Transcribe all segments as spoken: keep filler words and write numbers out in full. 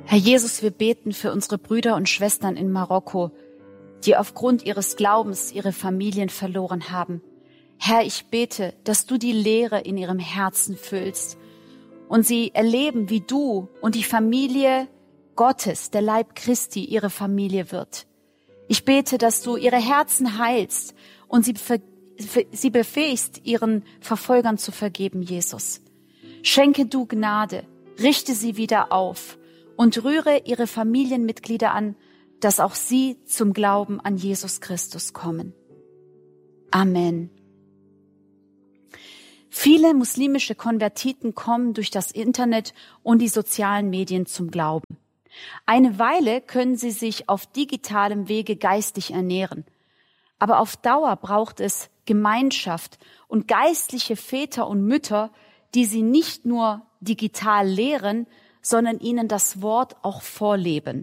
Herr Jesus, wir beten für unsere Brüder und Schwestern in Marokko, die aufgrund ihres Glaubens ihre Familien verloren haben. Herr, ich bete, dass du die Leere in ihrem Herzen füllst und sie erleben, wie du und die Familie Gottes, der Leib Christi, ihre Familie wird. Ich bete, dass du ihre Herzen heilst und sie, sie befähigst, ihren Verfolgern zu vergeben, Jesus. Schenke du Gnade, richte sie wieder auf und rühre ihre Familienmitglieder an, dass auch sie zum Glauben an Jesus Christus kommen. Amen. Viele muslimische Konvertiten kommen durch das Internet und die sozialen Medien zum Glauben. Eine Weile können sie sich auf digitalem Wege geistig ernähren. Aber auf Dauer braucht es Gemeinschaft und geistliche Väter und Mütter, die sie nicht nur digital lehren, sondern ihnen das Wort auch vorleben.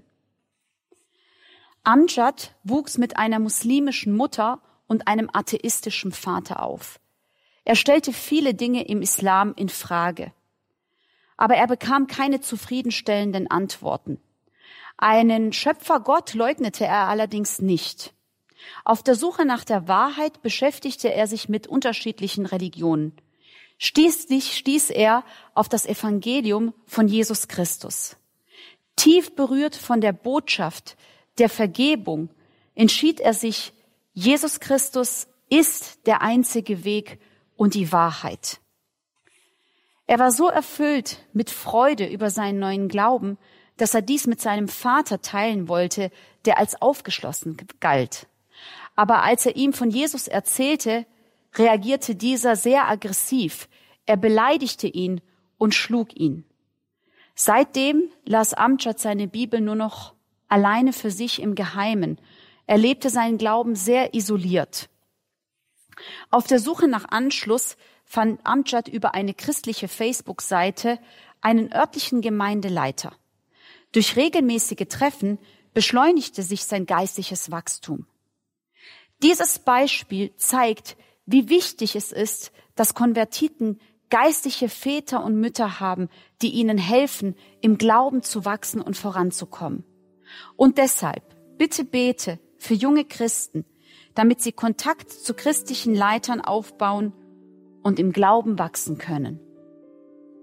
Amjad wuchs mit einer muslimischen Mutter und einem atheistischen Vater auf. Er stellte viele Dinge im Islam in Frage. Aber er bekam keine zufriedenstellenden Antworten. Einen Schöpfergott leugnete er allerdings nicht. Auf der Suche nach der Wahrheit beschäftigte er sich mit unterschiedlichen Religionen. Schließlich stieß er auf das Evangelium von Jesus Christus. Tief berührt von der Botschaft der Vergebung entschied er sich, Jesus Christus ist der einzige Weg und die Wahrheit. Er war so erfüllt mit Freude über seinen neuen Glauben, dass er dies mit seinem Vater teilen wollte, der als aufgeschlossen galt. Aber als er ihm von Jesus erzählte, reagierte dieser sehr aggressiv. Er beleidigte ihn und schlug ihn. Seitdem las Amjad seine Bibel nur noch alleine für sich im Geheimen. Er lebte seinen Glauben sehr isoliert. Auf der Suche nach Anschluss fand Amjad über eine christliche Facebook-Seite einen örtlichen Gemeindeleiter. Durch regelmäßige Treffen beschleunigte sich sein geistliches Wachstum. Dieses Beispiel zeigt, wie wichtig es ist, dass Konvertiten geistliche Väter und Mütter haben, die ihnen helfen, im Glauben zu wachsen und voranzukommen. Und deshalb, bitte bete für junge Christen, damit sie Kontakt zu christlichen Leitern aufbauen und im Glauben wachsen können.